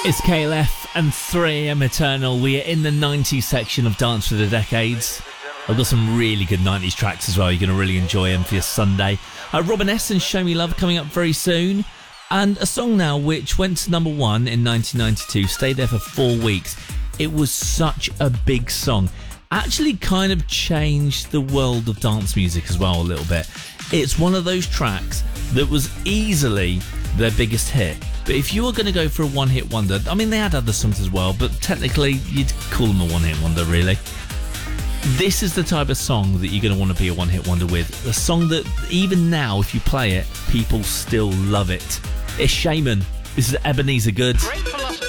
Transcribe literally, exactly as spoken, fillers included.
It's K L F and three A M Eternal. We are in the nineties section of Dance for the Decades. I've got some really good nineties tracks as well. You're going to really enjoy them for your Sunday. Uh, Robin S and Show Me Love coming up very soon. And a song now which went to number one in nineteen ninety-two, stayed there for four weeks. It was such a big song. Actually kind of changed the world of dance music as well a little bit. It's one of those tracks that was easily their biggest hit. But if you were going to go for a one-hit wonder, I mean, they had other songs as well, but technically you'd call them a one-hit wonder, really. This is the type of song that you're going to want to be a one-hit wonder with. A song that even now, if you play it, people still love it. It's Shaman. This is Ebenezer Goode.